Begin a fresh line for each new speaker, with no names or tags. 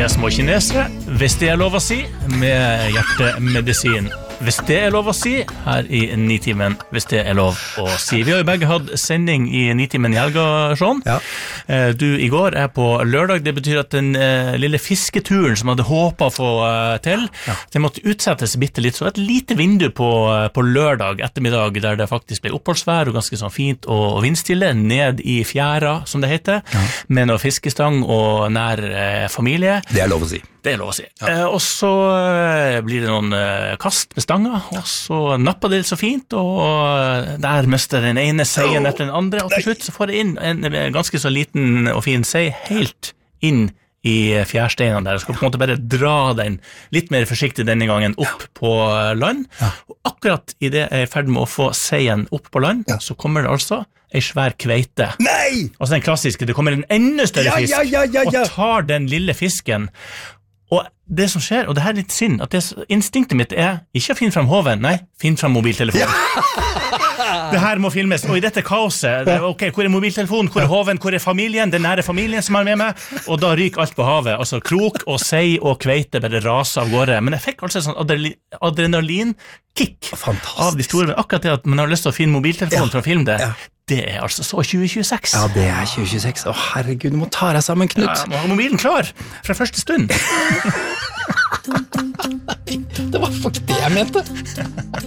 små kinesere, hvis det lov å si, med hjertemedisin. Hvis det lov å si, her i Nitimen, hvis det lov å si. Vi har jo begge hatt sending i Nitimen i helga, Sean.
Ja.
Du i går på lørdag, det betyr at den lille fisketuren som hadde håpet å få til, det måtte utsettes bitte litt, så et lite vindu på lørdag ettermiddag, der det faktisk ble oppholdsvær og ganske sånn fint og vindstille, ned i fjæra, som det heter, med noe fiskestang og nær familie.
Det lov å si.
Det lov å si. Og så blir det noen kast med stanga, og så napper det så fint, og der mister den ene seien etter den andre, og til slutt så får det inn en ganske så liten og fin sei, helt inn i fjærsteinene der, og skal på en måte bare dra den litt mer forsiktig denne gangen opp på land, og akkurat i det jeg ferd med å få seien opp på land, så kommer det altså en svær kveite.
Nei!
Altså den klassiske, det kommer en enda større fisk, og tar den lille fisken. Og det som skjer, og det her er litt synd, at instinktet mitt ikke å finne frem hoven, nei, finne frem mobiltelefonen. Det her må filmes, og i dette kaoset, ok, hvor er mobiltelefonen, hvor er hoven, hvor er familien, den nære familien som er med meg, og da ryker alt på havet, altså krok og sei og kveite bare raser av gårde, men jeg fikk altså et sånn adrenalinkick av de store, men akkurat det at man har lyst til å finne mobiltelefonen for å filme det, det altså så 2026.
Ja, det 2026. Å, herregud, du må ta deg sammen, Knut.
Ja, må ha mobilen klar fra første stund.
Det var faktisk det jeg mente.